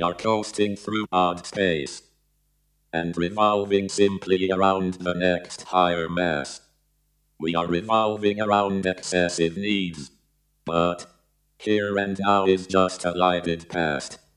are coasting through odd space and revolving simply around the next higher mass. We are revolving around excessive needs, but here and now is just a lighted past.